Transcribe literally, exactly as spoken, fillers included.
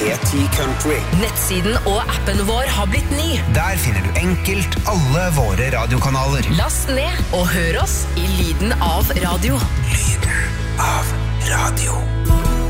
P ti Country. Nettsiden og appen vår har blitt ny. Der finner du enkelt alle våre radiokanaler. Last ned og hør oss i lyden av radio. Lyden av radio.